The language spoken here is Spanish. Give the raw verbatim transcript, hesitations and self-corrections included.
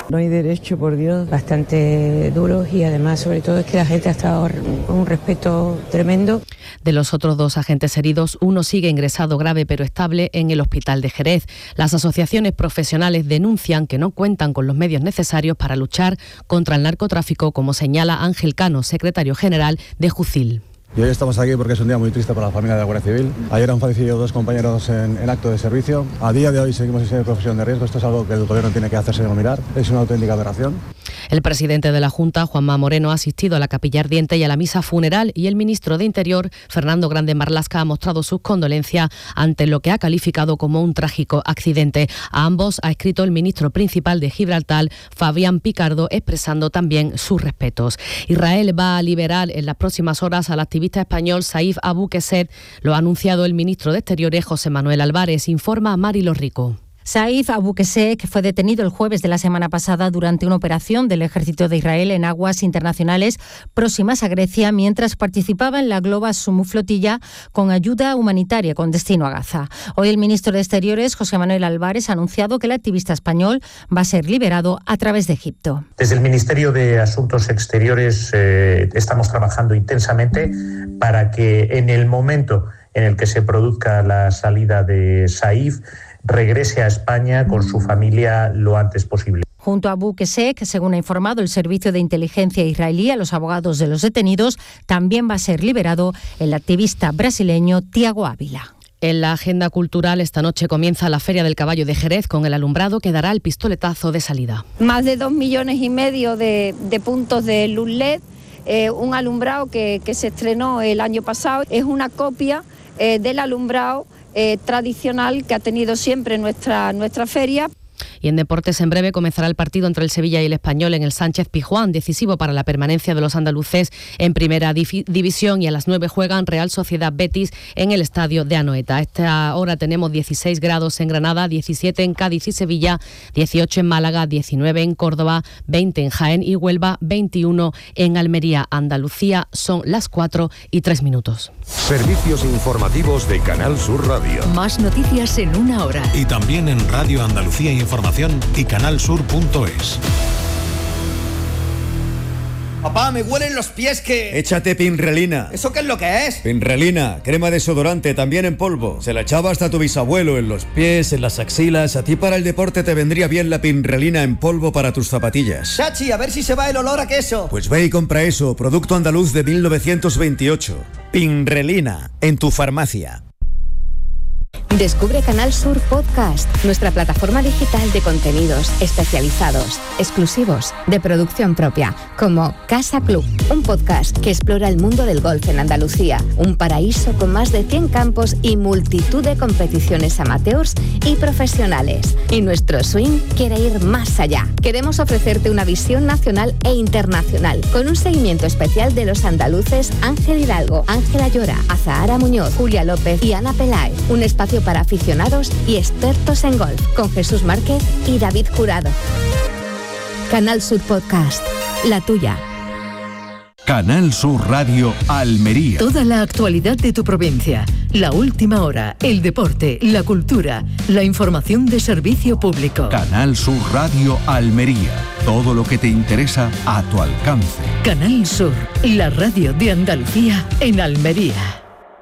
No hay derecho, por Dios, bastante duros y además, sobre todo, es que la gente ha estado con un respeto tremendo. De los otros dos agentes heridos, uno sigue ingresado grave pero estable en el hospital de Jerez. Las asociaciones profesionales denuncian que no cuentan con los medios necesarios para luchar contra el narcotráfico, como señala Ángel Cano, secretario general de Jucil. Y hoy estamos aquí porque es un día muy triste para la familia de la Guardia Civil. Ayer han fallecido dos compañeros en, en acto de servicio. A día de hoy seguimos en ser profesión de riesgo. Esto es algo que el gobierno tiene que hacerse mirar. Es una auténtica aberración. El presidente de la Junta, Juanma Moreno, ha asistido a la capilla ardiente y a la misa funeral, y el ministro de Interior, Fernando Grande Marlaska, ha mostrado sus condolencias ante lo que ha calificado como un trágico accidente. A ambos ha escrito el ministro principal de Gibraltar, Fabián Picardo, expresando también sus respetos. Israel va a liberar en las próximas horas al activista español Saif Abu Qased. Lo ha anunciado el ministro de Exteriores, José Manuel Álvarez. Informa Marilo Rico. Saif Abu Qased, que fue detenido el jueves de la semana pasada durante una operación del ejército de Israel en aguas internacionales próximas a Grecia, mientras participaba en la Global Sumu flotilla con ayuda humanitaria con destino a Gaza. Hoy el ministro de Exteriores, José Manuel Álvarez, ha anunciado que el activista español va a ser liberado a través de Egipto. Desde el Ministerio de Asuntos Exteriores eh, estamos trabajando intensamente para que en el momento en el que se produzca la salida de Saif, regrese a España con su familia lo antes posible. Junto a Abu Qased, según ha informado el Servicio de Inteligencia israelí a los abogados de los detenidos, también va a ser liberado el activista brasileño Tiago Ávila. En la agenda cultural, esta noche comienza la Feria del Caballo de Jerez con el alumbrado que dará el pistoletazo de salida. Más de dos millones y medio de, de puntos de luz L E D, eh, un alumbrado que, que se estrenó el año pasado. Es una copia eh, del alumbrado Eh, tradicional que ha tenido siempre nuestra, nuestra feria. Y en deportes, en breve comenzará el partido entre el Sevilla y el Español en el Sánchez Pizjuán, decisivo para la permanencia de los andaluces en primera div- división, y a las nueve juegan Real Sociedad Betis en el estadio de Anoeta. A esta hora tenemos dieciséis grados en Granada, diecisiete en Cádiz y Sevilla, dieciocho en Málaga, diecinueve en Córdoba, veinte en Jaén y Huelva, veintiuno en Almería. Andalucía, son las cuatro y tres minutos. Servicios informativos de Canal Sur Radio. Más noticias en una hora. Y también en Radio Andalucía Información y canalsur punto es. Papá, me huelen los pies que... Échate Pinrelina. ¿Eso qué es lo que es? Pinrelina, crema desodorante, también en polvo. Se la echaba hasta tu bisabuelo en los pies, en las axilas. A ti para el deporte te vendría bien la Pinrelina en polvo para tus zapatillas. Chachi, a ver si se va el olor a queso. Pues ve y compra eso, producto andaluz de mil novecientos veintiocho. Pinrelina, en tu farmacia. Descubre Canal Sur Podcast, nuestra plataforma digital de contenidos especializados, exclusivos, de producción propia, como Casa Club, un podcast que explora el mundo del golf en Andalucía, un paraíso con más de cien campos y multitud de competiciones amateurs y profesionales. Y nuestro swing quiere ir más allá. Queremos ofrecerte una visión nacional e internacional, con un seguimiento especial de los andaluces Ángel Hidalgo, Ángela Llora, Azahara Muñoz, Julia López y Ana Peláez. Un espacio para aficionados y expertos en golf, con Jesús Márquez y David Jurado. Canal Sur Podcast, la tuya. Canal Sur Radio Almería. Toda la actualidad de tu provincia, la última hora, el deporte, la cultura, la información de servicio público. Canal Sur Radio Almería. Todo lo que te interesa a tu alcance. Canal Sur, la radio de Andalucía en Almería.